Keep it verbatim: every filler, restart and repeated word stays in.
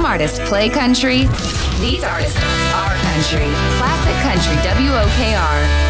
artists play country. These artists are country. Classic Country, W O K R.